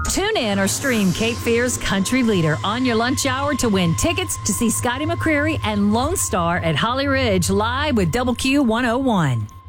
Tune in or stream Cape Fear's Country Leader on your lunch hour to win tickets to see Scotty McCreery and Lone Star at Holly Ridge live with Double Q 101.